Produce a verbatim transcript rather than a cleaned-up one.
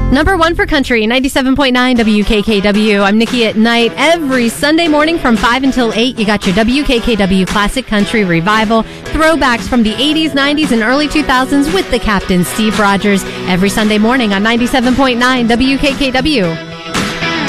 Number one for country, ninety-seven point nine W K K W. I'm Nikki at Night. Every Sunday morning from five until eight, you got your W K K W Classic Country Revival. Throwbacks from the eighties, nineties, and early two thousands with the captain, Steve Rogers. Every Sunday morning on ninety-seven point nine W K K W.